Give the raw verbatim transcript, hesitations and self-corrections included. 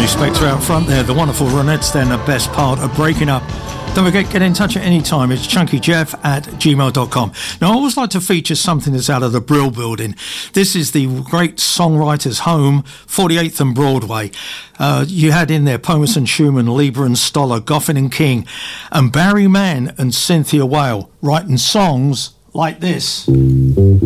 Spectre out front there, the wonderful Ronettes then, the best part of Breaking Up. Don't forget, get in touch at any time. It's chunkyjeff at gmail dot com. Now, I always like to feature something that's out of the Brill Building. This is the great songwriter's home, forty-eighth and Broadway. Uh, you had in there Pomus and Schumann, Lieber and Stoller, Goffin and King, and Barry Mann and Cynthia Whale writing songs like this.